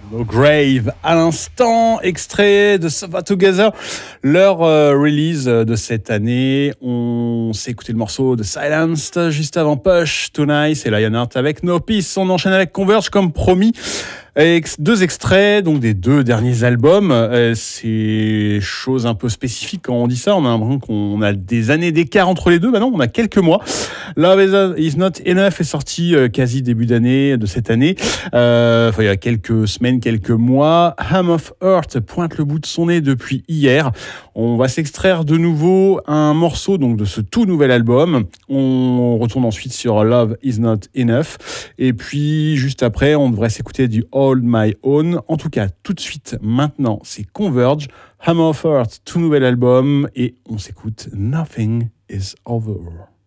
No Grave à l'instant, extrait de Suffer Together, leur release de cette année. On s'est écouté le morceau de Silenced juste avant Push, Too Nice et Lionheart avec No Peace. On enchaîne avec Converge comme promis. Deux extraits donc des deux derniers albums. C'est chose un peu spécifique quand on dit ça. On a l'impression qu'on a des années d'écart entre les deux. Bah non, on a quelques mois. Love Is Not Enough est sorti quasi début d'année de cette année. Il y a quelques semaines, quelques mois. Ham of Earth pointe le bout de son nez depuis hier. On va s'extraire de nouveau un morceau donc de ce tout nouvel album. On retourne ensuite sur Love Is Not Enough. Et puis juste après, on devrait s'écouter du Hold My Own. En tout cas, tout de suite, maintenant, c'est Converge, Hammer of Earth, tout nouvel album, et on s'écoute Nothing Is Over.